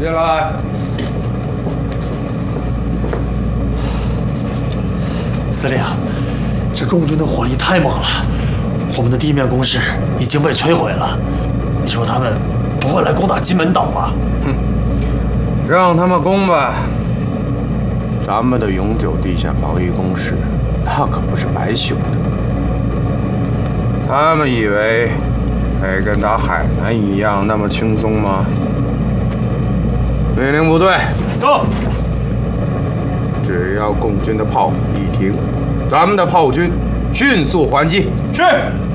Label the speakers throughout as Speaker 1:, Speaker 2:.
Speaker 1: 进来。
Speaker 2: 司令，这共军的火力太猛了，我们的地面工事已经被摧毁了。你说他们不会来攻打金门岛吧？
Speaker 1: 哼，让他们攻吧。咱们的永久地下防御工事，那可不是白修的。他们以为可以跟打海南一样那么轻松吗？命令部队，
Speaker 2: 到。
Speaker 1: 只要共军的炮火一停，咱们的炮军迅速还击。
Speaker 2: 是。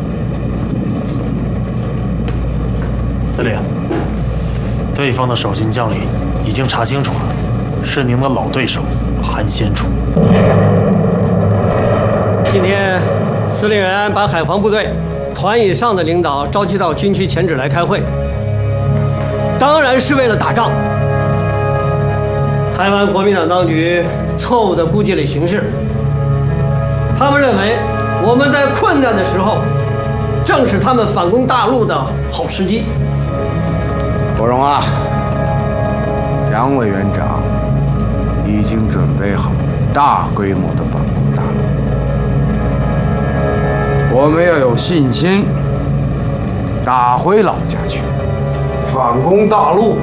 Speaker 2: 司令，对方的守军将领已经查清楚了，是您的老对手韩先楚。
Speaker 3: 今天，司令员把海防部队团以上的领导召集到军区前址来开会，当然是为了打仗。台湾国民党当局错误地估计了形势，他们认为我们在困难的时候，正是他们反攻大陆的好时机。
Speaker 1: 国荣啊，杨委员长已经准备好大规模的反攻大陆，我们要有信心打回老家去。
Speaker 4: 反攻大陆，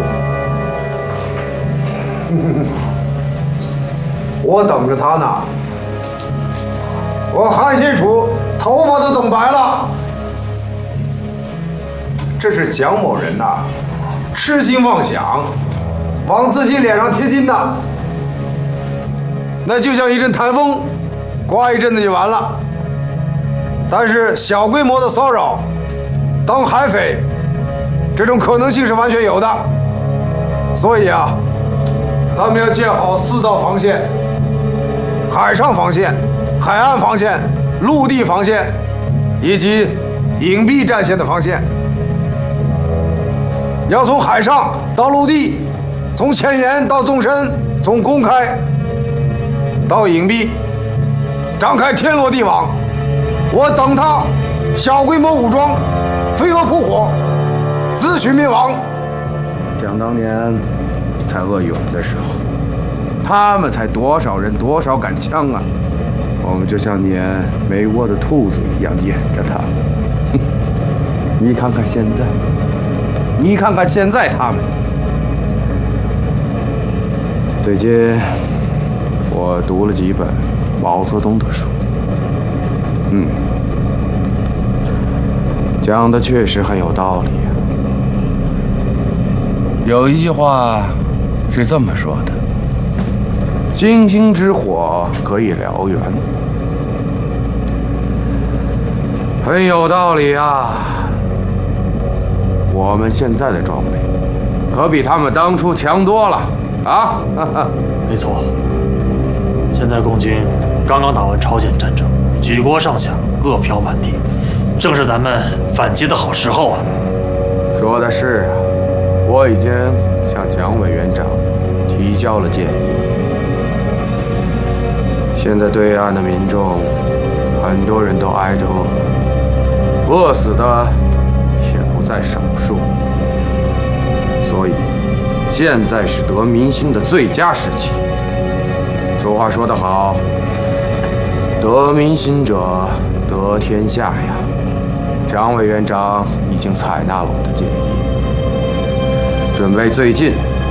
Speaker 4: 我等着他呢。我韩先楚头发都等白了。这是蒋某人呐，痴心妄想，往自己脸上贴金呐。那就像一阵台风，刮一阵子就完了。但是小规模的骚扰，当海匪，这种可能性是完全有的。所以啊，咱们要建好4道防线：海上防线、海岸防线、陆地防线，以及隐蔽战线的防线。要从海上到陆地，从前沿到纵深，从公开到隐蔽，展开天罗地网。我等他小规模武装，飞蛾扑火，自取灭亡。
Speaker 1: 想当年在鄂勇的时候，他们才多少人多少杆枪啊！我们就像撵没窝的兔子一样撵着他。你看看现在，你看看现在他们。最近我读了几本毛泽东的书，讲的确实很有道理啊。有一句话是这么说的：星星之火可以燎原，很有道理啊。我们现在的装备可比他们当初强多了啊！
Speaker 2: 没错，现在共军刚刚打完朝鲜战争，举国上下饿殍满地，正是咱们反击的好时候啊！
Speaker 1: 说的是啊，我已经向蒋委员长提交了建议。现在对岸的民众很多人都挨着饿，饿死的也不在少数，所以现在是得民心的最佳时期。俗话说得好，得民心者得天下呀。蒋委员长已经采纳了我的建议，准备最近